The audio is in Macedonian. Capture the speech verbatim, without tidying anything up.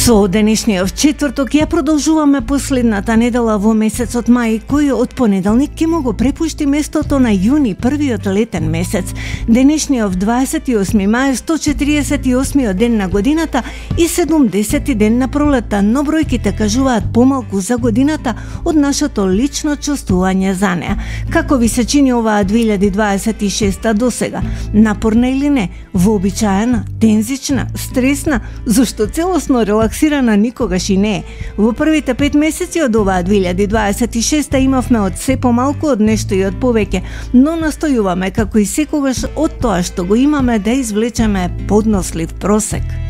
Со денешниот четврток ја продолжуваме последната недела во месецот мај, кој од понеделник ќе му го препушти местото на јуни, првиот летен месец. Денешниот дваесет и осми мај, сто четиридесет и осмиот ден на годината и седумдесети ден на пролетта, но бројките кажуваат помалку за годината од нашето лично чувствување за неа. Како ви се чини оваа две илјади дваесет и шеста до сега? Напорна или не? Вообичаена, тензична, стресна, зашто целосно релаксирана никогаш и не е. Во првите пет месеци од оваа две илјади дваесет и шеста имавме од се помалку од нешто и од повеќе, но настојуваме како и секогаш од тоа што го имаме да извлечеме поднослив просек.